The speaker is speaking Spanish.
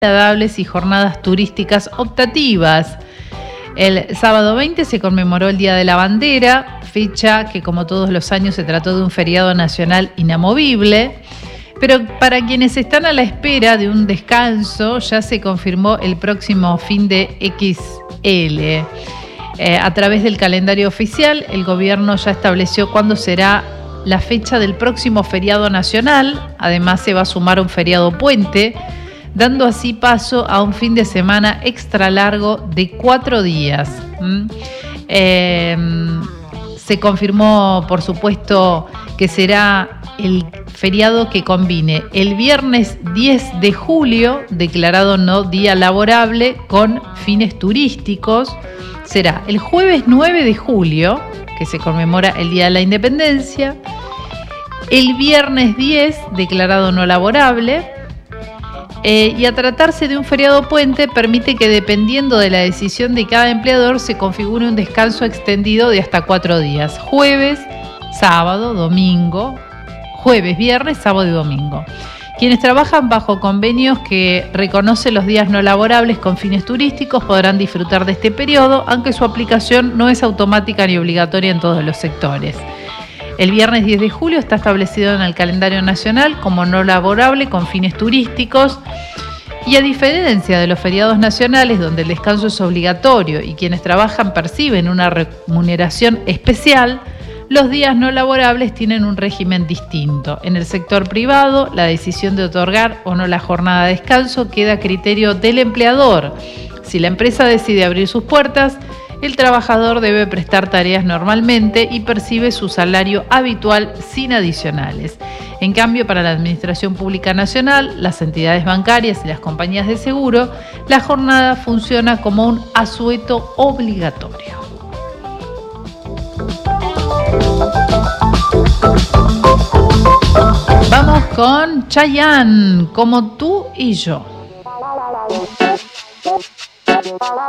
agradables y jornadas turísticas optativas. El sábado 20 se conmemoró el Día de la Bandera, fecha que como todos los años se trató de un feriado nacional inamovible, pero para quienes están a la espera de un descanso ya se confirmó el próximo fin de XL. A través del calendario oficial, el gobierno ya estableció cuándo será la fecha del próximo feriado nacional. Además se va a sumar un feriado puente, dando así paso a un fin de semana extra largo de 4 días. Se confirmó, por supuesto, que será el feriado que combine el viernes 10 de julio, declarado no día laborable, con fines turísticos. Será el jueves 9 de julio, que se conmemora el Día de la Independencia, el viernes 10, declarado no laborable, y a tratarse de un feriado puente, permite que dependiendo de la decisión de cada empleador se configure un descanso extendido de hasta 4 días: jueves, sábado, domingo, jueves, viernes, sábado y domingo. Quienes trabajan bajo convenios que reconocen los días no laborables con fines turísticos podrán disfrutar de este periodo, aunque su aplicación no es automática ni obligatoria en todos los sectores. El viernes 10 de julio está establecido en el calendario nacional como no laborable con fines turísticos, y a diferencia de los feriados nacionales donde el descanso es obligatorio y quienes trabajan perciben una remuneración especial, los días no laborables tienen un régimen distinto. En el sector privado, la decisión de otorgar o no la jornada de descanso queda a criterio del empleador. Si la empresa decide abrir sus puertas, el trabajador debe prestar tareas normalmente y percibe su salario habitual sin adicionales. En cambio, para la Administración Pública Nacional, las entidades bancarias y las compañías de seguro, la jornada funciona como un asueto obligatorio. Vamos con Chayanne, Como tú y yo.